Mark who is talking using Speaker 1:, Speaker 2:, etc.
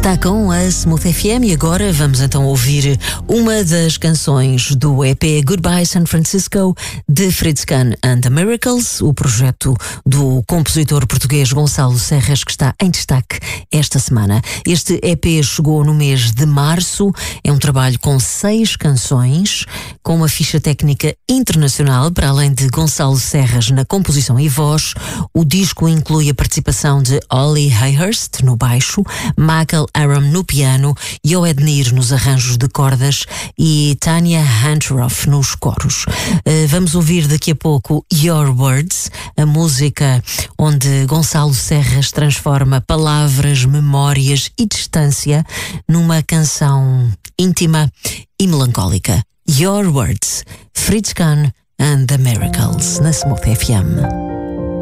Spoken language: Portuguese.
Speaker 1: Está com a Smooth FM e agora vamos então ouvir uma das canções do EP Goodbye San Francisco de Fritz Kahn and the Miracles, o projeto do compositor português Gonçalo Serras, que está em destaque esta semana. Este EP chegou no mês de março, é um trabalho com 6 canções, com uma ficha técnica internacional, para além de Gonçalo Serras na composição e voz. O disco inclui a participação de Ollie Hayhurst no baixo, Michael Aram no piano, Yoed Nir nos arranjos de cordas e Tanya Hantroff nos coros. Vamos ouvir daqui a pouco Your Words, a música onde Gonçalo Serras transforma palavras, memórias e distância numa canção íntima e melancólica. Your Words, Fritz Kahn and the Miracles, na Smooth FM.